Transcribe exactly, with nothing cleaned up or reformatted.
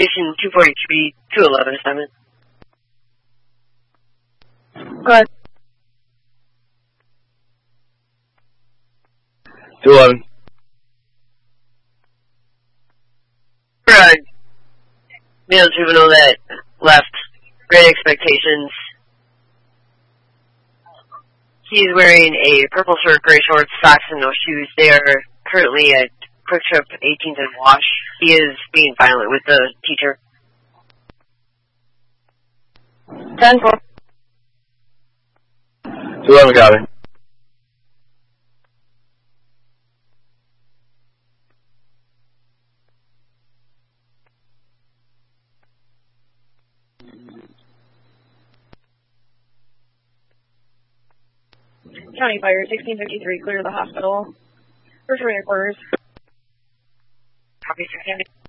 Station two forty-three, two eleven assignment. Go ahead. two eleven. Uh, male juvenile that left Great Expectations. He's wearing a purple shirt, gray shorts, socks, and no shoes. They are currently at Quick Trip eighteenth and Wash. He is being violent with the teacher. ten four. two eleven, copy. County Fire, sixteen fifty-three, clear the hospital. First your quarters. Copy, sixteen.